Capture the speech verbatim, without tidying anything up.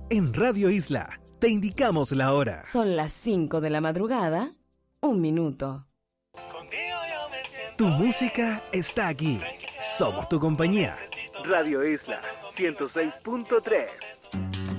En Radio Isla te indicamos la hora. Son las cinco de la madrugada, un minuto. Tu música está aquí. Somos tu compañía. Radio Isla ciento seis punto tres.